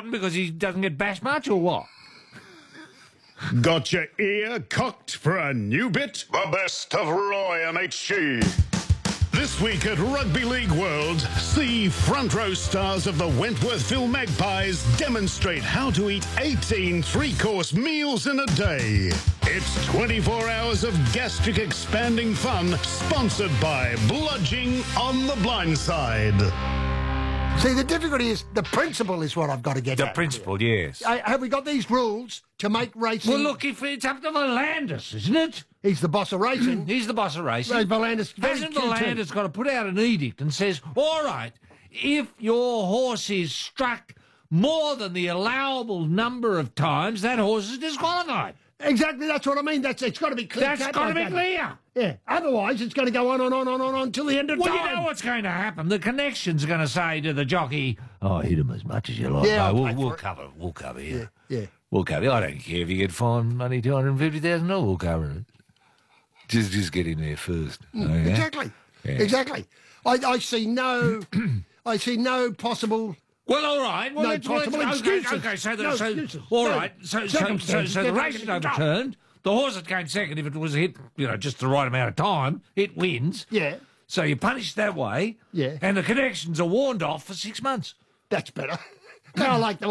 rotten because he doesn't get bashed much, or what? Got your ear cocked for a new bit? The best of Roy MHG. This week at Rugby League World, see front row stars of the Wentworthville Magpies demonstrate how to eat 18 three-course meals in a day. It's 24 hours of gastric expanding fun, sponsored by Bludging on the Blind Side. See, the difficulty is the principle is what I've got to get The at. principle, yes. Have we got these rules to make racing... Well, look, if it's up to Volandis, isn't it? He's the boss of racing. He's the boss of racing. Right, Volandis, Hasn't Volandis got to put out an edict and says, all right, if your horse is struck more than the allowable number of times, that horse is disqualified. Exactly, that's what I mean. It's got to be clear. That's got to be clear. Yeah, otherwise it's going to go on until the end of time. Well, you know what's going to happen. The connection's going to say to the jockey, "Oh, hit him as much as you like. Yeah, mate. We'll cover you. Yeah. We'll cover you. I don't care if you get fined money $250,000. We'll cover it. Just get in there first. Okay? Exactly. Yeah. Exactly. I see no, I see no possible. Well, all right. Well, No possible excuses. Okay. So No excuses. all No right. So circumstances. the They're race is taken into overturned. The horse that came second, if it was hit, just the right amount of time, it wins. Yeah, So you punish that way. Yeah. And the connections are warned off for 6 months. that's better. I like the